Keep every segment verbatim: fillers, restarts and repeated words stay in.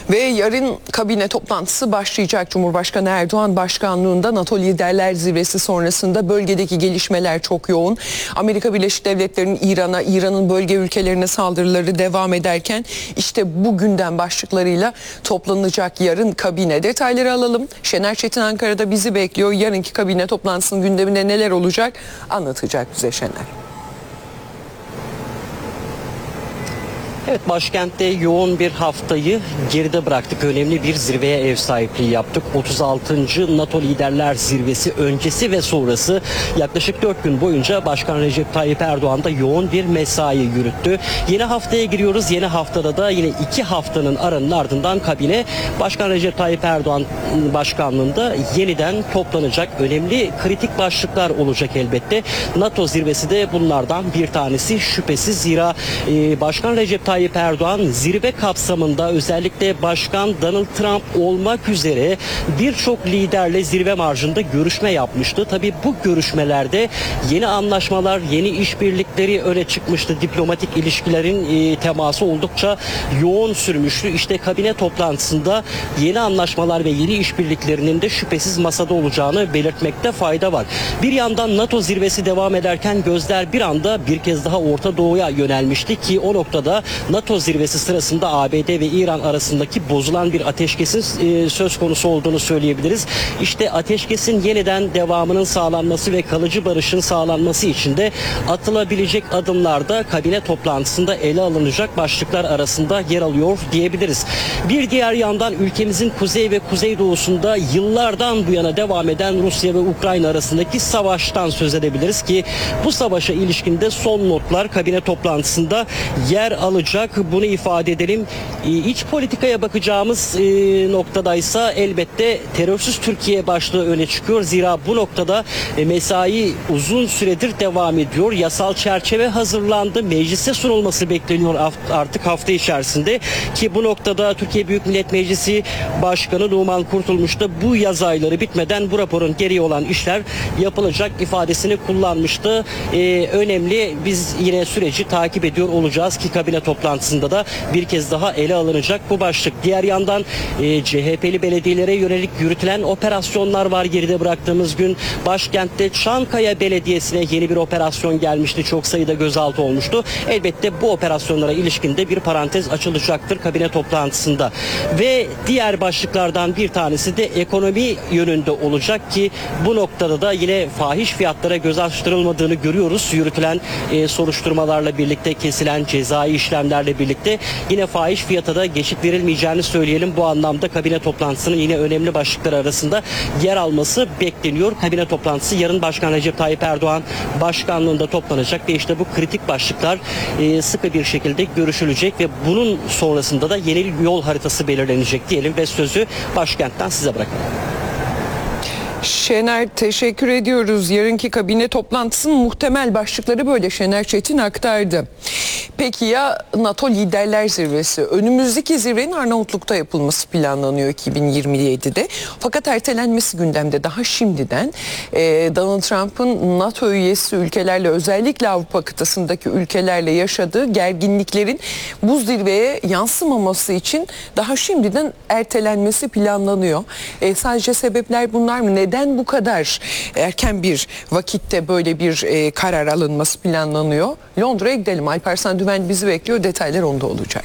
Ve yarın kabine toplantısı başlayacak. Cumhurbaşkanı Erdoğan başkanlığında NATO Liderler Zirvesi sonrasında bölgedeki gelişmeler çok yoğun. Amerika Birleşik Devletleri'nin İran'a, İran'ın bölge ülkelerine saldırıları devam ederken işte bu gündem başlıklarıyla toplanacak yarın kabine. Detayları alalım. Şener Çetin Ankara'da bizi bekliyor. Yarınki kabine toplantısının gündeminde neler olacak anlatacak bize Şener. Evet, başkentte yoğun bir haftayı geride bıraktık. Önemli bir zirveye ev sahipliği yaptık. otuz altıncı NATO Liderler Zirvesi öncesi ve sonrası yaklaşık dört gün boyunca Başkan Recep Tayyip Erdoğan da yoğun bir mesai yürüttü. Yeni haftaya giriyoruz. Yeni haftada da yine iki haftanın aranın ardından kabine Başkan Recep Tayyip Erdoğan başkanlığında yeniden toplanacak. Önemli kritik başlıklar olacak elbette. NATO zirvesi de bunlardan bir tanesi şüphesiz. Zira e, Başkan Recep Tayyip Erdoğan zirve kapsamında özellikle Başkan Donald Trump olmak üzere birçok liderle zirve marjında görüşme yapmıştı. Tabii bu görüşmelerde yeni anlaşmalar, yeni işbirlikleri öne çıkmıştı. Diplomatik ilişkilerin e, teması oldukça yoğun sürmüştü. İşte kabine toplantısında yeni anlaşmalar ve yeni işbirliklerinin de şüphesiz masada olacağını belirtmekte fayda var. Bir yandan NATO zirvesi devam ederken gözler bir anda bir kez daha Orta Doğu'ya yönelmişti ki o noktada NATO zirvesi sırasında A B D ve İran arasındaki bozulan bir ateşkesin e, söz konusu olduğunu söyleyebiliriz. İşte ateşkesin yeniden devamının sağlanması ve kalıcı barışın sağlanması için de atılabilecek adımlarda kabine toplantısında ele alınacak başlıklar arasında yer alıyor diyebiliriz. Bir diğer yandan ülkemizin kuzey ve kuzeydoğusunda yıllardan bu yana devam eden Rusya ve Ukrayna arasındaki savaştan söz edebiliriz ki bu savaşa ilişkin de son notlar kabine toplantısında yer alacak. Bunu ifade edelim. İç politikaya bakacağımız noktadaysa elbette terörsüz Türkiye başlığı öne çıkıyor. Zira bu noktada mesai uzun süredir devam ediyor. Yasal çerçeve hazırlandı. Meclise sunulması bekleniyor artık hafta içerisinde ki bu noktada Türkiye Büyük Millet Meclisi Başkanı Numan Kurtulmuş da bu yaz ayları bitmeden bu raporun gereği olan işler yapılacak ifadesini kullanmıştı. Ee, önemli. Biz yine süreci takip ediyor olacağız ki kabine toplantısında da bir kez daha ele alınacak bu başlık. Diğer yandan e, C H P'li belediyelere yönelik yürütülen operasyonlar var geride bıraktığımız gün. Başkentte Çankaya Belediyesi'ne yeni bir operasyon gelmişti. Çok sayıda gözaltı olmuştu. Elbette bu operasyonlara ilişkin de bir parantez açılacaktır kabine toplantısında. Ve diğer başlıklardan bir tanesi de ekonomi yönünde olacak ki bu noktada da yine fahiş fiyatlara göz açtırılmadığını görüyoruz. Yürütülen e, soruşturmalarla birlikte kesilen cezai işlemlerle birlikte yine fahiş fiyata da geçit verilmeyeceğini söyleyelim. Bu anlamda kabine toplantısının yine önemli başlıklar arasında yer alması bekleniyor. Kabine toplantısı yarın Başkan Recep Tayyip Erdoğan başkanlığında toplanacak ve işte bu kritik başlıklar e, sıkı bir şekilde görüşülecek ve bunun sonrasında da yeni yol haritası belirlenecek diyelim ve sözü başkentten size bırakalım. Şener teşekkür ediyoruz. Yarınki kabine toplantısının muhtemel başlıkları böyle Şener Çetin aktardı. Peki ya NATO Liderler Zirvesi? Önümüzdeki zirvenin Arnavutluk'ta yapılması planlanıyor iki bin yirmi yedide. Fakat ertelenmesi gündemde daha şimdiden. Ee, Donald Trump'ın NATO üyesi ülkelerle özellikle Avrupa kıtasındaki ülkelerle yaşadığı gerginliklerin bu zirveye yansımaması için daha şimdiden ertelenmesi planlanıyor. Ee, sadece sebepler bunlar mı? Neden bu kadar erken bir vakitte böyle bir e, karar alınması planlanıyor? Londra'ya gidelim. Alparslan Düven bizi bekliyor. Detaylar onda olacak.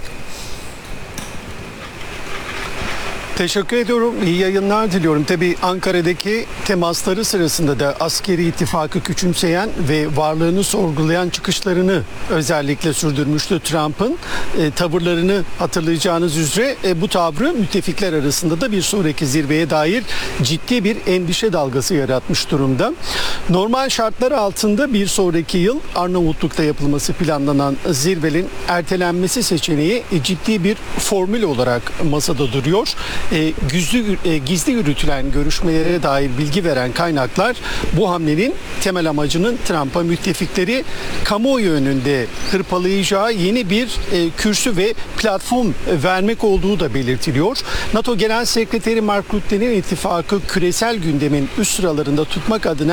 Teşekkür ediyorum. İyi yayınlar diliyorum. Tabii Ankara'daki temasları sırasında da askeri ittifakı küçümseyen ve varlığını sorgulayan çıkışlarını özellikle sürdürmüştü Trump'ın. E, tavırlarını hatırlayacağınız üzere e, bu tavrı müttefikler arasında da bir sonraki zirveye dair ciddi bir endişe dalgası yaratmış durumda. Normal şartlar altında bir sonraki yıl Arnavutluk'ta yapılması planlanan zirvenin ertelenmesi seçeneği e, ciddi bir formül olarak masada duruyor. E, gizli, e, gizli yürütülen görüşmelere dair bilgi veren kaynaklar bu hamlenin temel amacının Trump'a müttefikleri kamuoyu önünde hırpalayacağı yeni bir e, kürsü ve platform vermek olduğu da belirtiliyor. NATO Genel Sekreteri Mark Rutte'nin ittifakı küresel gündemin üst sıralarında tutmak adına